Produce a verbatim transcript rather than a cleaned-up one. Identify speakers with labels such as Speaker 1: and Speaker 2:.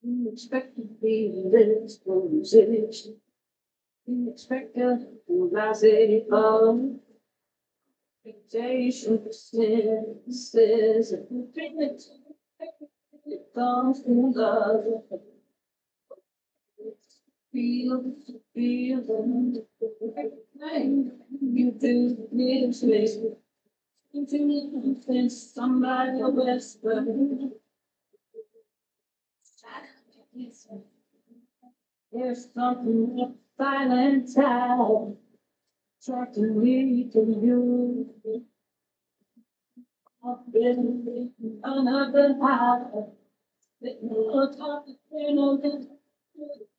Speaker 1: Unexpectedly, this position. Unexpected, rising up. Expectation, senses, and dreams. It comes from love. Feel, feel the everything you do needs me. Into me, somebody whisper. There's something silent time. Try to read to you. I've been another house. That no talk, you know,